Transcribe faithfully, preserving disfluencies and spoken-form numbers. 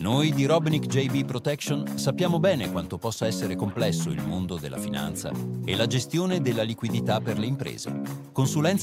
Noi di Robinick J B Protection sappiamo bene quanto possa essere complesso il mondo della finanza e la gestione della liquidità per le imprese. Consulenza